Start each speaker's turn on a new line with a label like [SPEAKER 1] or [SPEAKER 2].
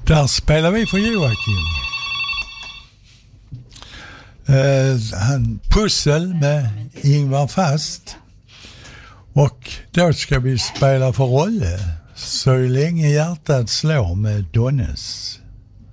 [SPEAKER 1] Där spelar vi för Joakim. Pussel med Ingvar Fast. Och då ska vi spela för Rolle. Så länge hjärtat slår med Donnes.